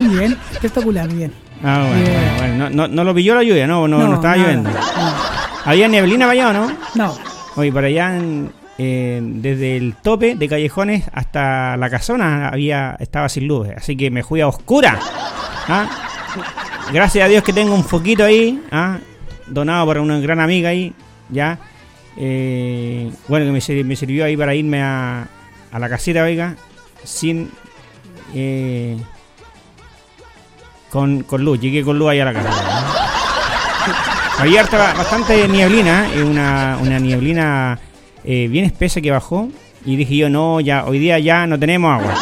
bien, espectacular, bien. Ah, bueno. No lo pilló la lluvia, no estaba lloviendo. No. ¿Había neblina para allá o no? No. Oye, para allá, desde el tope de Callejones hasta la casona estaba sin luz, así que me fui a oscura. ¿Ah? Gracias a Dios que tengo un foquito ahí, donado por una gran amiga ahí, ya. Bueno, que me sirvió ahí para irme a la casita, oiga, sin con luz. Llegué con luz ahí a la casa. Había bastante nieblina, una nieblina bien espesa que bajó, y dije yo, no, ya hoy día ya no tenemos agua.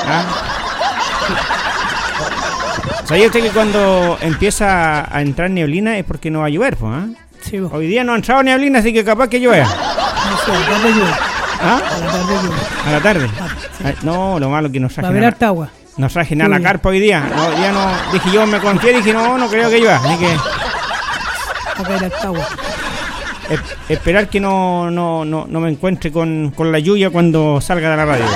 ¿Sabía usted que cuando empieza a entrar neblina es porque no va a llover? Sí, hoy día no ha entrado neblina, así que capaz que llueva. Sí, a la tarde llueve. ¿Ah? A la tarde llueve. ¿A la tarde? Sí. No, lo malo que nos traje. Va a haber harta agua. Nos traje nada la carpa hoy día. No, hoy día no. Dije yo, me confié, dije no creo que llueva. Así que. Va a haber harta agua. Esperar que no me encuentre con la lluvia cuando salga de la radio.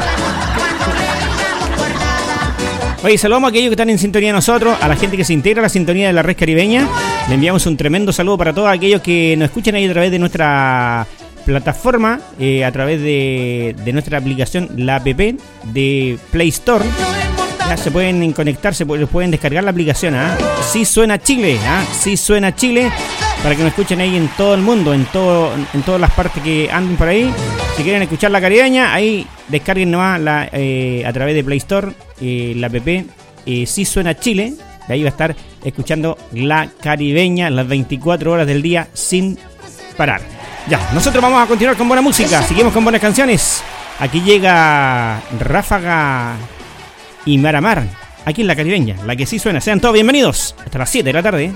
Oye, saludamos a aquellos que están en sintonía de nosotros, a la gente que se integra a la sintonía de la Red Caribeña. Le enviamos un tremendo saludo para todos aquellos que nos escuchan ahí a través de nuestra plataforma, a través de nuestra aplicación, la app de Play Store. Ya se pueden conectar, pueden descargar la aplicación. Sí suena Chile, sí suena Chile, para que nos escuchen ahí en todo el mundo, en todas las partes que anden por ahí. Si quieren escuchar la caribeña, ahí descarguen nomás a través de Play Store la app Sí suena Chile. De ahí va a estar escuchando la caribeña las 24 horas del día sin parar. Ya, nosotros vamos a continuar con buena música. Seguimos con buenas canciones. Aquí llega Ráfaga y Maramar, aquí en la caribeña, la que sí suena. Sean todos bienvenidos hasta las 7 de la tarde.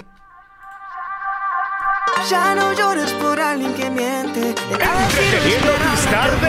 Ya no llores por alguien que miente. De nada sirve esperar.